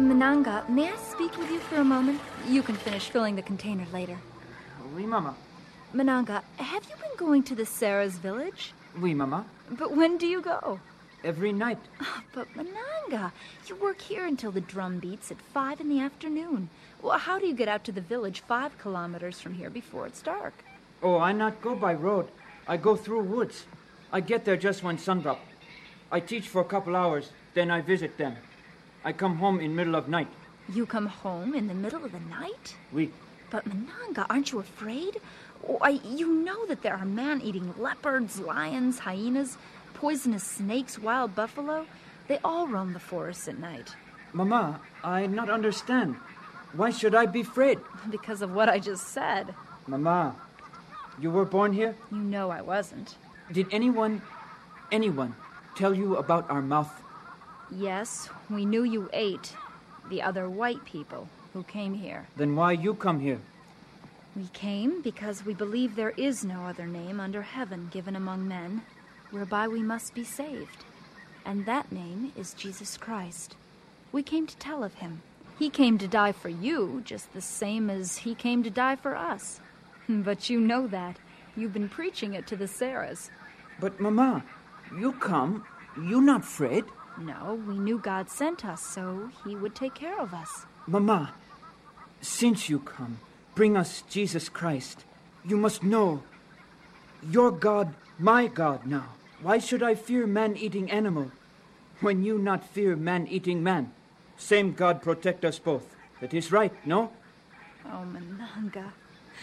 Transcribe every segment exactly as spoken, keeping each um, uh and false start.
Mananga, may I speak with you for a moment? You can finish filling the container later. Oui, Mama. Mananga, have you been going to the Sarah's village? Oui, Mama. But when do you go? Every night. Oh, but Mananga, you work here until the drum beats at five in the afternoon. Well, how do you get out to the village five kilometers from here before it's dark? Oh, I not go by road. I go through woods. I get there just when sundrop. I teach for a couple hours, then I visit them. I come home in middle of night. You come home in the middle of the night? Oui. But Mananga, aren't you afraid? Oh, I, you know that there are man-eating leopards, lions, hyenas, poisonous snakes, wild buffalo. They all roam the forests at night. Mama, I not understand. Why should I be afraid? Because of what I just said. Mama, you were born here? You know I wasn't. Did anyone, anyone, tell you about our mouth? Yes, we knew you ate the other white people who came here. Then why you come here? We came because we believe there is no other name under heaven given among men, whereby we must be saved. And that name is Jesus Christ. We came to tell of him. He came to die for you, just the same as he came to die for us. But you know that. You've been preaching it to the Sarahs. But, Mama, you come, you not afraid? No, we knew God sent us, so he would take care of us. Mama, since you come, bring us Jesus Christ. You must know, your God, my God now. Why should I fear man-eating animal, when you not fear man-eating man? Same God protect us both. That is right, no? Oh, Mananga.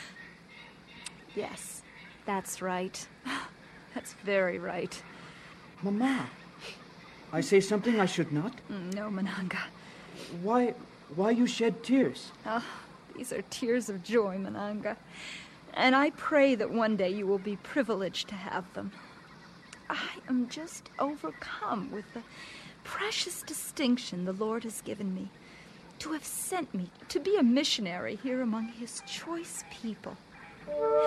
Yes, that's right. That's very right. Mama, I say something I should not? No, Mananga. Why, why you shed tears? Oh, these are tears of joy, Mananga. And I pray that one day you will be privileged to have them. I am just overcome with the precious distinction the Lord has given me, to have sent me to be a missionary here among his choice people.